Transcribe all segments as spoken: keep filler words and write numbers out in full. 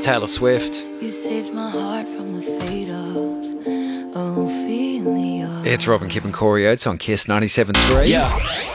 Taylor Swift. You saved my heart from the fate of Ophelia. It's Robin, Kip and Corey Oates on Kiss ninety-seven point three. Yeah.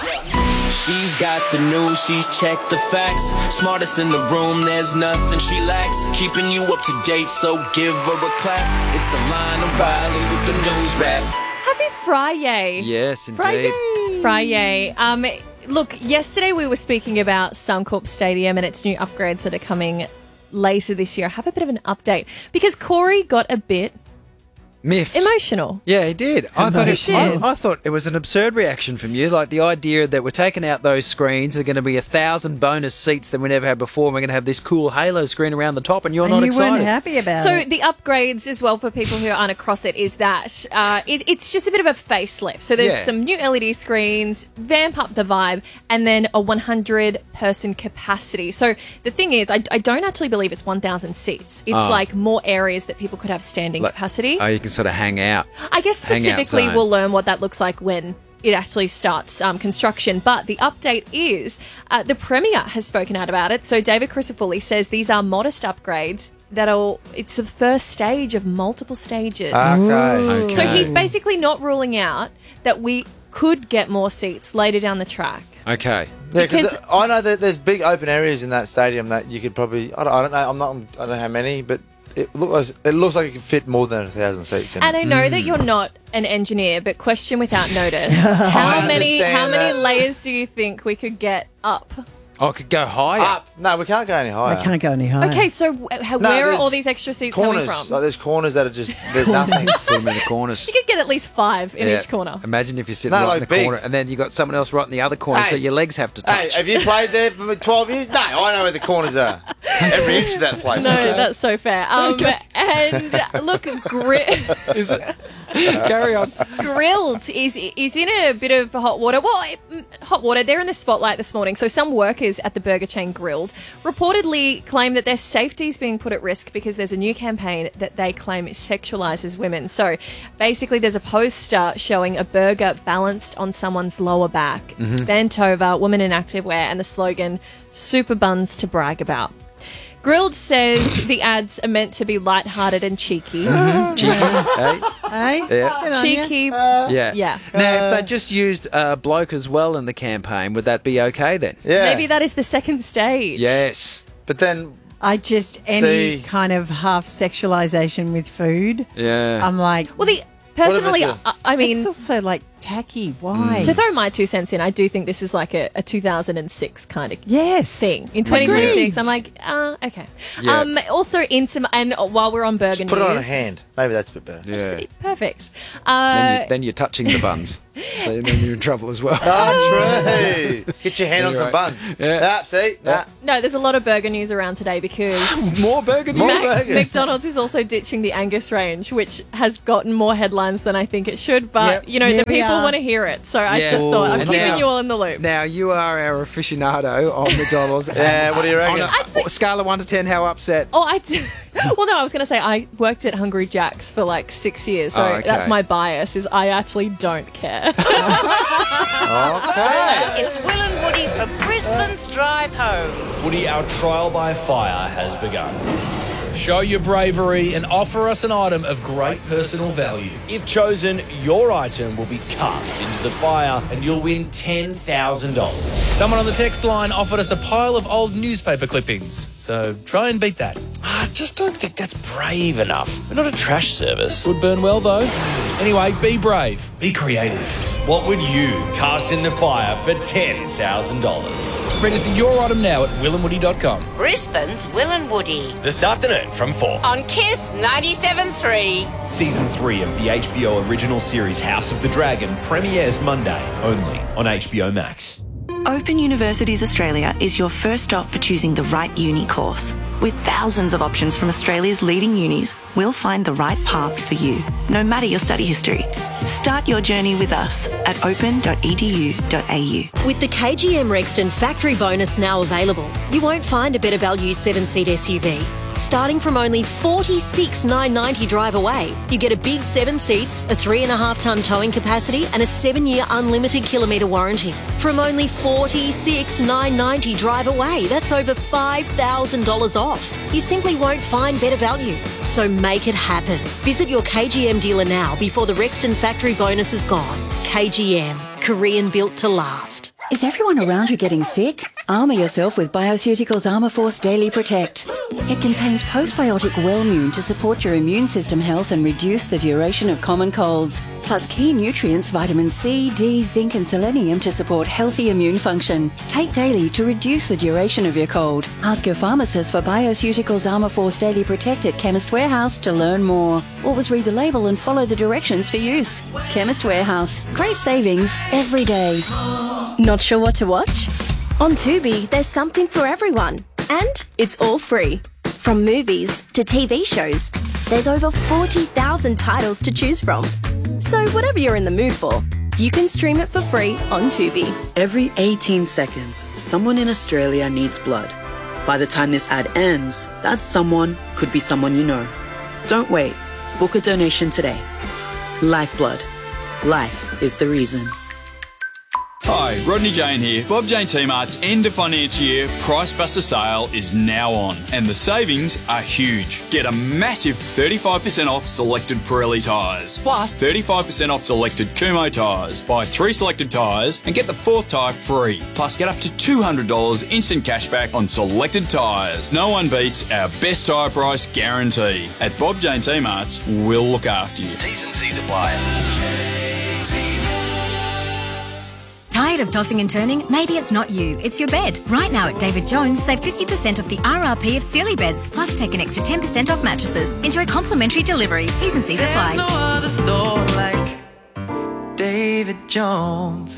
She's got the news, she's checked the facts. Smartest in the room, there's nothing she lacks. Keeping you up to date, so give her a clap. It's Alana Riley with the news wrap. Happy Friday. Yes, indeed. Friday. Friday. Um, look, yesterday we were speaking about Suncorp Stadium and its new upgrades that are coming later this year. I have a bit of an update because Corey got a bit Miffed. emotional. Yeah, he did. I thought, it, Emotional. I, I thought it was an absurd reaction from you, like the idea that we're taking out those screens, there's going to be a thousand bonus seats that we never had before, and we're going to have this cool Halo screen around the top, and you're and not you excited. weren't happy about So it. the upgrades as well for people who aren't across it is that uh, it, it's just a bit of a facelift. So there's Yeah. some new L E D screens, vamp up the vibe, and then a one hundred person capacity. So the thing is, I, I don't actually believe it's one thousand seats. It's Oh. like more areas that people could have standing Like- capacity. Oh, you can sort of hang out. I guess Hangout specifically zone. we'll learn what that looks like when it actually starts um, construction. But the update is uh, the Premier has spoken out about it. So David Crisafulli says these are modest upgrades that'll, it's the first stage of multiple stages. Okay. So he's basically not ruling out that we could get more seats later down the track. Okay. Yeah, because Because- I know that there's big open areas in that stadium that you could probably. I don't, I don't know. I'm not. I don't know how many, but it looks. It looks like it could fit more than a thousand seats in. And it. I know that you're not an engineer, but question without notice. How I many how understand many that. layers do you think we could get up? Oh, it could go higher. Up. No, we can't go any higher. I can't go any higher. Okay, so w- how, No, where are there's all these extra seats corners. coming from? Like there's corners that are just there's nothing. Put them in the corners. You could get at least five in Yeah. each corner. Imagine if you're sitting No, right like in the big. corner, and then you got someone else right in the other corner, so Hey. your legs have to touch. Hey, have you played there for twelve years? No, I know where the corners are. Every inch of that place. No, okay? that's so fair. Um, And uh, look, gri- Is it? Carry on. Grilled is is in a bit of hot water. Well, it- mm, hot water. They're in the spotlight this morning. So some workers at the burger chain Grilled reportedly claim that their safety is being put at risk because there's a new campaign that they claim sexualizes women. So basically, there's a poster showing a burger balanced on someone's lower back, bent over, woman in activewear, and the slogan "Super buns to brag about." Grilled says the ads are meant to be lighthearted and cheeky. Cheeky. Hey? Hey? Yeah. Good on ya. Cheeky. Yeah. Yeah. Now, if they just used uh, bloke as well in the campaign, would that be okay then? Yeah. Maybe that is the second stage. Yes. But then I just, any See. kind of half sexualization with food, Yeah. I'm like, Well, the if personally, it's a- I, I mean, it's also like tacky. Why? to throw my two cents in, I do think this is like a, a two thousand six kind of Yes. thing. In twenty twenty-six, Agreed. I'm like, uh, okay. Yeah. Um, also, in some, and while we're on burger just put it news, on a hand. Maybe that's a bit better. Yeah. See, perfect. Then, Uh, you, then you're touching the buns. So then you're in trouble as well. Oh, true. Get your hand on some Right. buns. Yeah. Nah, see? Nah. no, there's a lot of burger news around today because More burger More news. Mac- burgers. McDonald's is also ditching the Angus range, which has gotten more headlines than I think it should. But Yep. you know, Here the we people are. want to hear it, so I Yeah. just thought I'm And keeping now- you all in the loop. Now, you are our aficionado on McDonald's. Yeah, what do you reckon? On a scale of one to ten, how upset? Oh, I did. Well, no, I was going to say I worked at Hungry Jack's for like six years, so Oh, okay. that's my bias. Is I actually don't care. Okay. It's Will and Woody for Brisbane's Drive Home. Woody, our trial by fire has begun. Show your bravery and offer us an item of great personal value. If chosen, your item will be cast into the fire and you'll win ten thousand dollars. Someone on the text line offered us a pile of old newspaper clippings, so try and beat that. I just don't think that's brave enough. We're not a trash service. Would burn well, though. Anyway, be brave. Be creative. What would you cast in the fire for ten thousand dollars? Register your item now at will and woody dot com. Brisbane's Will and Woody This afternoon from four. on Kiss ninety-seven point three. Season three of the H B O original series House of the Dragon premieres Monday, only on H B O Max. Open Universities Australia is your first stop for choosing the right uni course. With thousands of options from Australia's leading unis, we'll find the right path for you, no matter your study history. Start your journey with us at open dot e d u dot a u. With the K G M Rexton factory bonus now available, you won't find a better value seven-seat S U V. starting from only forty-six thousand nine hundred ninety dollars drive away. You get a big seven seats, a three and a half tonne towing capacity and a seven-year unlimited kilometre warranty. From only forty-six thousand nine hundred ninety dollars drive away, that's over five thousand dollars off. You simply won't find better value. So make it happen. Visit your K G M dealer now before the Rexton factory bonus is gone. K G M, Korean built to last. Is everyone around you getting sick? Armour yourself with Bioceuticals Armour Force Daily Protect. It contains postbiotic Wellmune to support your immune system health and reduce the duration of common colds. Plus key nutrients vitamin C, D, zinc and selenium to support healthy immune function. Take daily to reduce the duration of your cold. Ask your pharmacist for Bioceuticals Armour Force Daily Protect at Chemist Warehouse to learn more. Always read the label and follow the directions for use. Chemist Warehouse. Great savings every day. Not sure what to watch? On Tubi, there's something for everyone. And it's all free. From movies to T V shows, there's over forty thousand titles to choose from. So whatever you're in the mood for, you can stream it for free on Tubi. Every eighteen seconds, someone in Australia needs blood. By the time this ad ends, that someone could be someone you know. Don't wait. Book a donation today. Lifeblood. Life is the reason. Hi, Rodney Jane here. Bob Jane T-Mart's end of financial year Price Buster sale is now on, and the savings are huge. Get a massive thirty-five percent off selected Pirelli tyres, plus thirty-five percent off selected Kumho tyres. Buy three selected tyres and get the fourth tyre free. Plus get up to two hundred dollars instant cashback on selected tyres. No one beats our best tyre price guarantee. At Bob Jane T-Mart's, we'll look after you. T's and C's apply. Tired of tossing and turning? Maybe it's not you, it's your bed. Right now at David Jones, save fifty percent off the R R P of Sealy beds, plus take an extra ten percent off mattresses. Enjoy complimentary delivery. T's and C's apply. There's no other store like David Jones.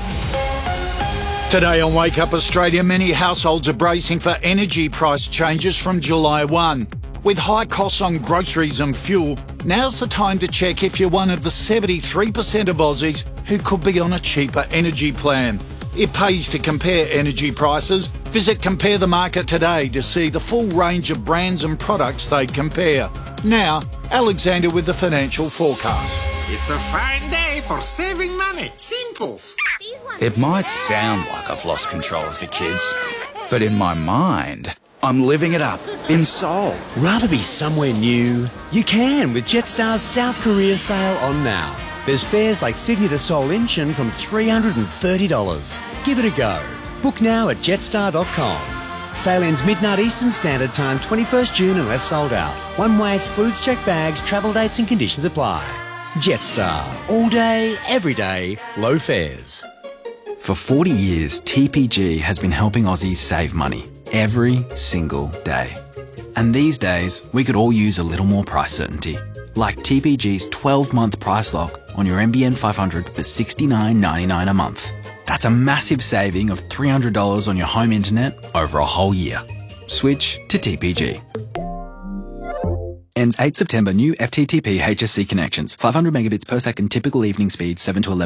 Today on Wake Up Australia, many households are bracing for energy price changes from July first. With high costs on groceries and fuel, now's the time to check if you're one of the seventy-three percent of Aussies who could be on a cheaper energy plan. It pays to compare energy prices. Visit Compare the Market today to see the full range of brands and products they compare. Now, Alexander with the financial forecast. It's a fine day for saving money. Simples. It might sound like I've lost control of the kids, but in my mind, I'm living it up in Seoul. Rather be somewhere new? You can with Jetstar's South Korea sale on now. There's fares like Sydney to Seoul Incheon from three hundred thirty dollars. Give it a go. Book now at jetstar dot com. Sale ends midnight Eastern Standard Time, twenty-first June unless sold out. One way excludes checked bags, travel dates and conditions apply. Jetstar. All day, every day, low fares. For forty years, T P G has been helping Aussies save money every single day. And these days, we could all use a little more price certainty. Like T P G's twelve-month price lock on your N B N five hundred for sixty-nine ninety-nine a month. That's a massive saving of three hundred dollars on your home internet over a whole year. Switch to T P G. Ends eighth September. New F T T P H S C connections. five hundred megabits per second typical evening speed, seven to eleven.